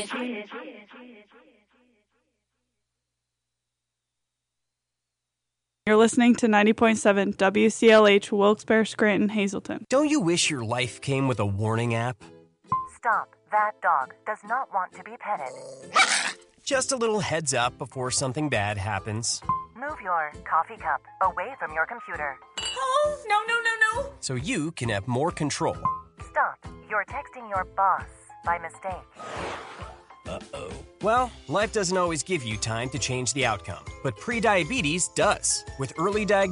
You're listening to 90.7 WCLH Wilkes-Barre, Scranton, Hazleton. Don't you wish your life came with a warning app? Stop. That dog does not want to be petted. Just a little heads up before something bad happens. Move your coffee cup away from your computer. Oh, no. So you can have more control. Stop. You're texting your boss by mistake. Uh-oh. Well, life doesn't always give you time to change the outcome, but prediabetes does. With early diagnosis,